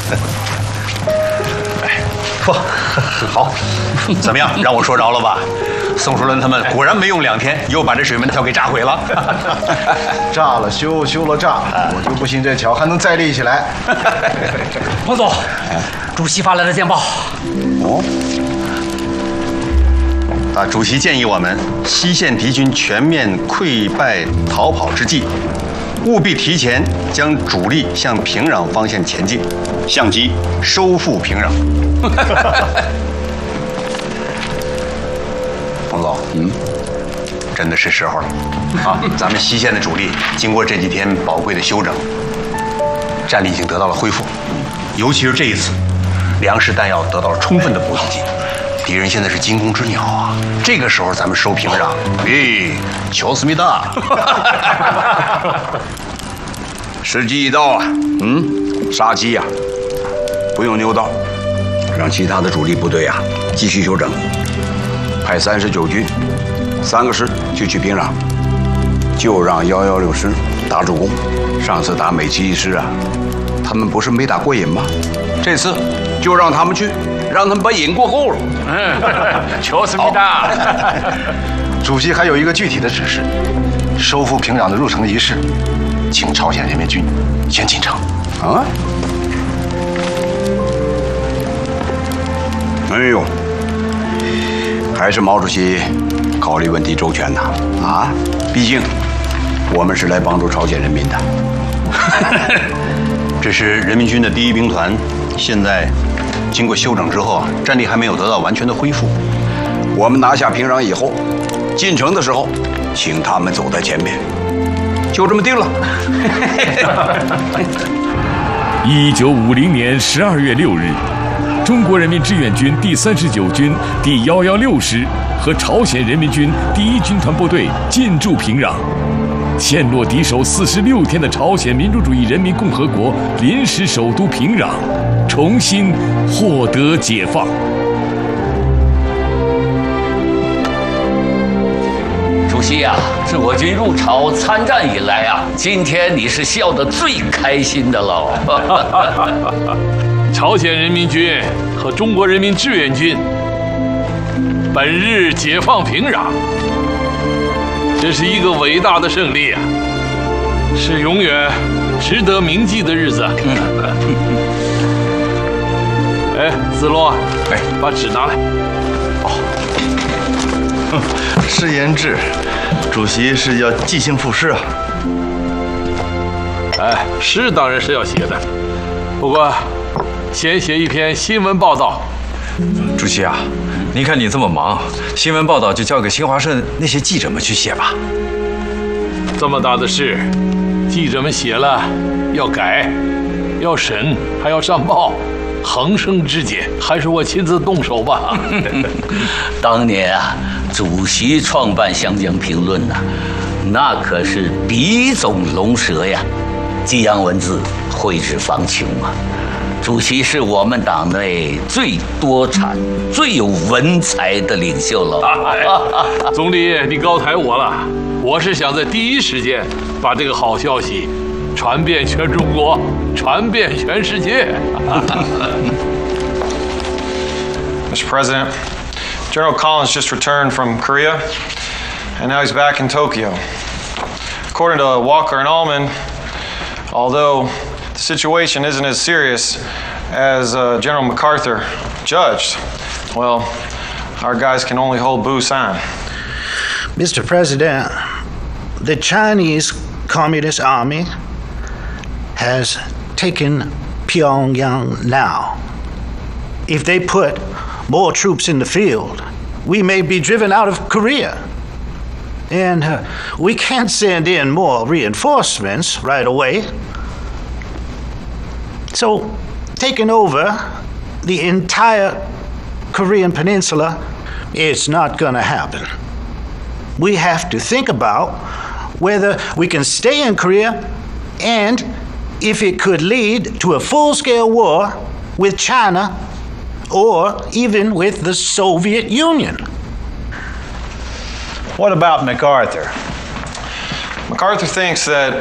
不，好，怎么样？让我说着了吧？宋书伦他们果然没用2天，又把这水门桥给炸毁了。 炸了修，修了炸，我就不信这桥还能再立起来。 彭总，主席发来的电报。 哦。主席建议我们西线敌军全面溃败逃跑之际，务必提前将主力向平壤方向前进，相机收复平壤。彭总，真的是时候了啊！咱们西线的主力经过这几天宝贵的休整，战力已经得到了恢复，尤其是这一次，粮食弹药得到了充分的补给剂。敌人现在是惊弓之鸟啊！这个时候咱们收平壤，求思密达！ 时机一到啊，杀鸡呀，不用牛刀，让其他的主力部队啊继续休整，派39军3个师就去平壤，就让116师打主攻。上次打美其1师啊，他们不是没打过瘾吗？这次就让他们去。让他们把瘾过够了。 求思密达。 主席还有一个具体的指示：收复平壤的入城仪式，请朝鲜人民军先进城。 啊？哎呦，还是毛主席考虑问题周全呐！啊，毕竟我们是来帮助朝鲜人民的。 这是人民军的第1兵团，现在。经过休整之后啊，战力还没有得到完全的恢复。 我们拿下平壤以后，进城的时候，请他们走在前面，就这么定了。 1950年12月6日，中国人民志愿军第39军第116师和朝鲜人民军第1军团部队进驻平壤，陷落敌手46天的朝鲜民主主义人民共和国临时首都平壤重新获得解放。 主席呀，自我军入朝参战以来啊，今天你是笑得最开心的喽。 朝鲜人民军和中国人民志愿军本日解放平壤，这是一个伟大的胜利啊，是永远值得铭记的日子。哎，子龙，把纸拿来。 是言志，主席是要即兴赋诗啊。 诗当然是要写的，不过先写一篇新闻报道。 主席啊，您看你这么忙，新闻报道就交给新华社那些记者们去写吧。 这么大的事，记者们写了要改，要审，还要上报。横生枝节，还是我亲自动手吧。 当年啊，主席创办《湘江评论》呐，那可是笔总龙蛇呀，激扬文字，脍炙芳情啊。主席是我们党内最多产、最有文采的领袖了。 总理，你高抬我了，我是想在第一时间把这个好消息传遍全中国，传遍全世界。 Mr. President, General Collins just returned from Korea, and now he's back in Tokyo. According to Walker and Allman, although the situation isn't as serious as General MacArthur judged, well, our guys can only hold Busan. Mr. President, the Chinese Communist Army has taken Pyongyang now. If they put more troops in the field, we may be driven out of Korea. And we can't send in more reinforcements right away. So, taking over the entire Korean peninsula, it's not going to happen. We have to think about whether we can stay in Korea and if it could lead to a full-scale war with China or even with the Soviet Union. What about MacArthur? MacArthur thinks that